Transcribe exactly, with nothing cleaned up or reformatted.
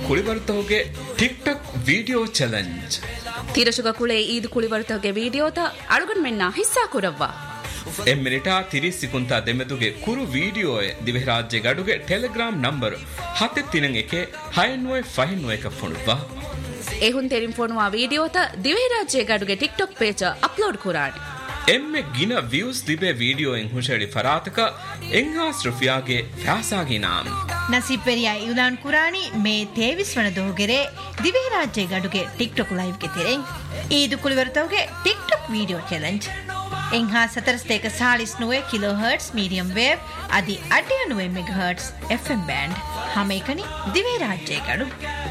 ಕುಳಿಬರ್ತವಗೆ TikTok video challenge ತೀರಶುಗ ಕುಳೆ Eid ಕುಳಿಬರ್ತವಗೆ ವಿಡಿಯೋದ ಅಳುಗನ್ ಮೆನ್ನ ಹಿಸ್ಸಾ ಕುರವ್ವ ಎಮ್ಮಿನಿಟಾ ತಿರಿಸಿಕುಂತ ದೆಮೆದುಗೆ ಕುರು video ದಿವೆ ರಾಜ್ಯ ಗಡುಗೆ Telegram number ಹತ್ತೆ ತಿನಂಗ್ ಎಕೆ ಹೈನ್ವೈ ಫೈನ್ವೈ ಕ ಫುಣುವ ಎಹುನ್ ತೆರಿಂ ಫೋನುವ ವಿಡಿಯೋತ ದಿವೆ ರಾಜ್ಯ ಗಡುಗೆ ಟಿಕ್ಟಾಕ್ ಪೇಜ್ ಅಪ್ಲೋಡ್ ಕುರಾಣಿ ಎಮ್ಮೆ ಗಿನ ವ್ಯೂಸ್ ದಿಬೆ ವಿಡಿಯೋ ಎಂಗ್ ಹುಷಡಿ ಫರಾತಕ ಎಂಗಾಸ್ ರುಫಿಯಾಗೆ ಫ್ಯಾಸಾಗಿ ನಾಮ್ ನಸೀಪೆರಿಯ ಇಲಾನ್ ಕುರಾಣಿ ಮೇ ತೇವಿಸ್ ವನ ದೋಗೆರೆ ದಿವೆ ರಾಜ್ಯ ಗಡುಗೆ ಟಿಕ್ಟಾಕ್ ಲೈವ್ ಗೆ ತೆರೆಂ ಈದು ಕುಳಿವರ್ತವಗೆ TikTok video challenge ಎಂಹಾ ಸತರಸ್ತೇಕ ಸಾಳಿಸ್ ನುವೆ kilo hertz medium wave ಅದಿ ಅಡ್ಡಿಯ ನುವೆ ಮೆಗಾ ಹರ್ಟ್ಸ್ ಎಫ್ಎಂ ಬ್ಯಾಂಡ್ ಹಮೇಕನಿ ದಿವೆ ರಾಜ್ಯ ಗಡು